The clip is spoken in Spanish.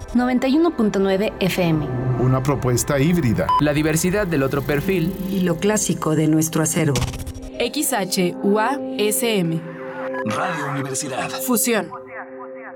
91.9 FM. Una propuesta híbrida. La diversidad del otro perfil. Y lo clásico de nuestro acervo. XHUASM. Radio Universidad. Fusión.